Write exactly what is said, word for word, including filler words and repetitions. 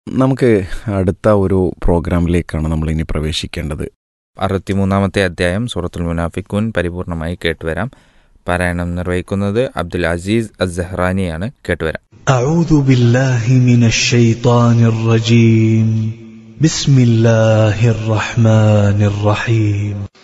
നമുക്ക് അടുത്ത ഒരു പ്രോഗ്രാമിലേക്കാണ് നമ്മൾ ഇനി പ്രവേശിക്കേണ്ടത്. അറുപത്തിമൂന്നാമത്തെ അധ്യായം സൂറത്തുൽ മുനാഫിഖൂൻ പരിപൂർണമായി കേട്ടുവരാം. പാരായണം നിർവഹിക്കുന്നത് അബ്ദുൽ അസീസ് അസ്സഹ്റാനിയാണ്. കേട്ടുവരാം. അഊദു ബില്ലാഹി മിനശ് ശൈത്വാനിർ റജീം. ബിസ്മില്ലാഹിർ റഹ്മാനിർ റഹീം.